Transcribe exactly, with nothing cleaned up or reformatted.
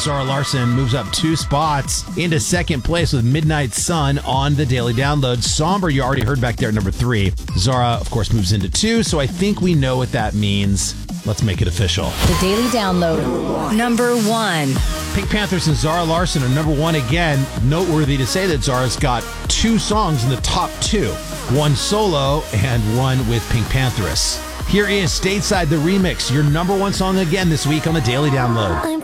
Zara Larsson moves up two spots into second place with Midnight Sun on the Daily Download. Somber, you already heard back there at number three. Zara, of course, moves into two, so I think we know what that means. Let's make it official. The Daily Download. Number one. Pink Panthers and Zara Larsson are number one again. Noteworthy to say that Zara's got two songs in the top two. One solo and one with Pink Panthers. Here is Stateside, the remix, your number one song again this week on the Daily Download. I'm